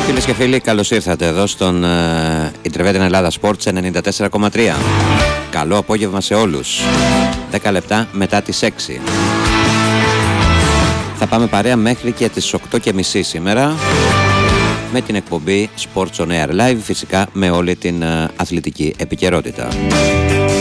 Φίλες και φίλοι, καλώς ήρθατε εδώ στον Ιντερβέτεν Ελλάδα Sports 94,3. Καλό απόγευμα σε όλους. 10 λεπτά μετά τις 6. Θα πάμε παρέα μέχρι και τις 8:30 σήμερα με την εκπομπή Sports on Air Live, φυσικά με όλη την αθλητική επικαιρότητα.